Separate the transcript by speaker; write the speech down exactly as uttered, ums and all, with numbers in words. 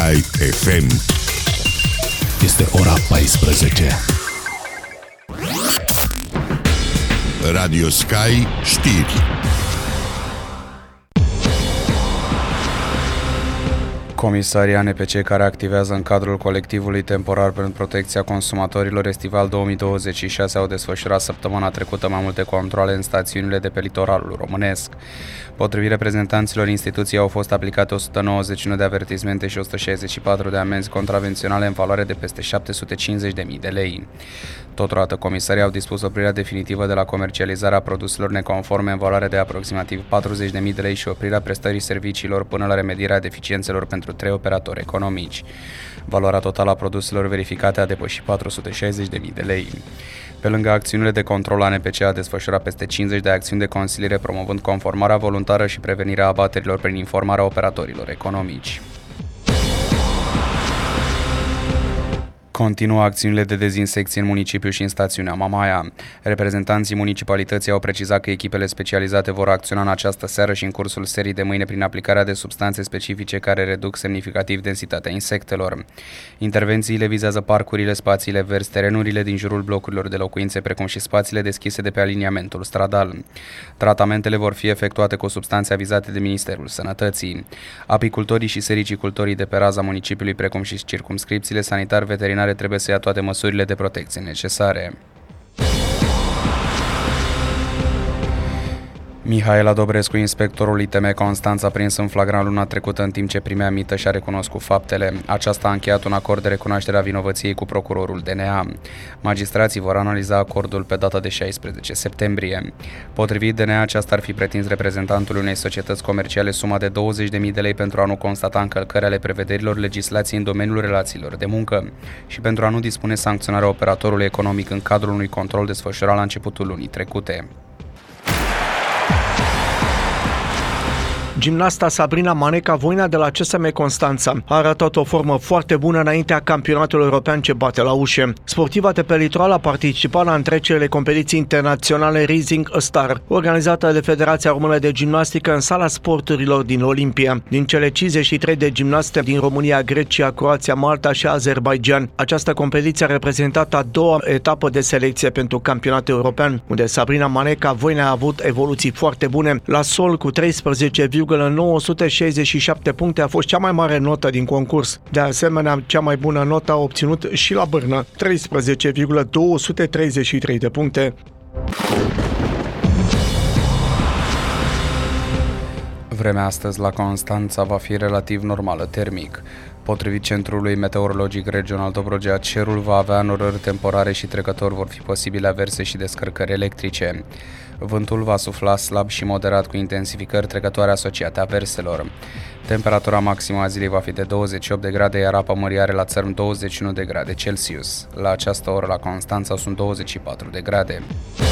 Speaker 1: Sky F M.
Speaker 2: Este ora paisprezece.
Speaker 1: Radio Sky știri.
Speaker 3: Comisaria N P C, care activează în cadrul colectivului temporar pentru protecția consumatorilor estival două mii douăzeci și șase, au desfășurat săptămâna trecută mai multe controale în stațiunile de pe litoralul românesc. Potrivit reprezentanților instituției, au fost aplicate o sută nouăzeci și unu de avertismente și o sută șaizeci și patru de amenzi contravenționale în valoare de peste șapte sute cincizeci de mii de lei. Totodată, comisarii au dispus oprirea definitivă de la comercializarea produselor neconforme în valoare de aproximativ patruzeci de mii de lei și oprirea prestării serviciilor până la remedierea deficiențelor pentru trei operatori economici. Valoarea totală a produselor verificate a depășit patru sute șaizeci de mii de lei. Pe lângă acțiunile de control, A N P C a desfășurat peste cincizeci de acțiuni de consiliere promovând conformarea voluntară și prevenirea abaterilor prin informarea operatorilor economici. Continuă acțiunile de dezinsecție în municipiu și în stațiunea Mamaia. Reprezentanții municipalității au precizat că echipele specializate vor acționa în această seară și în cursul serii de mâine prin aplicarea de substanțe specifice care reduc semnificativ densitatea insectelor. Intervențiile vizează parcurile, spațiile verzi, terenurile din jurul blocurilor de locuințe, precum și spațiile deschise de pe aliniamentul stradal. Tratamentele vor fi efectuate cu substanțe avizate de Ministerul Sănătății. Apicultorii și sericicultorii de pe raza municipiului, precum și circumscripțiile sanitar-veterinare, trebuie să ia toate măsurile de protecție necesare. Mihaela Dobrescu, inspectorul I T M Constanța, prins în flagrant luna trecută în timp ce primea mită, și-a recunoscut faptele. Aceasta a încheiat un acord de recunoaștere a vinovăției cu procurorul D N A. Magistrații vor analiza acordul pe data de șaisprezece septembrie. Potrivit D N A, aceasta ar fi pretins reprezentantului unei societăți comerciale suma de douăzeci de mii de lei pentru a nu constata încălcări ale prevederilor legislației în domeniul relațiilor de muncă și pentru a nu dispune sancționarea operatorului economic în cadrul unui control desfășurat la începutul lunii trecute.
Speaker 4: Gimnasta Sabrina Maneca-Voina de la C S M Constanța a arătat o formă foarte bună înaintea campionatului european ce bate la ușe. Sportiva de pe litoral a participat la întrecerile competiții internaționale Rising a Star, organizată de Federația Română de Gimnastică în sala sporturilor din Olimpia. Din cele cincizeci și trei de gimnaste din România, Grecia, Croația, Malta și Azerbaijan, această competiție a reprezentat a doua etapă de selecție pentru campionatul european, unde Sabrina Maneca-Voina a avut evoluții foarte bune. La sol, cu treisprezece virgulă nouă sute șaizeci și șapte puncte, a fost cea mai mare notă din concurs. De asemenea, cea mai bună notă a obținut și la Bârnă, treisprezece virgulă două sute treizeci și trei de puncte.
Speaker 3: Vremea astăzi la Constanța va fi relativ normală termic. Potrivit Centrului Meteorologic Regional Dobrogea, cerul va avea norări temporare și trecători, vor fi posibile averse și descărcări electrice. Vântul va sufla slab și moderat cu intensificări trecătoare asociate averselor. Temperatura maximă a zilei va fi de douăzeci și opt de grade, iar apa mării are la țărm douăzeci și unu de grade Celsius. La această oră la Constanța sunt douăzeci și patru de grade.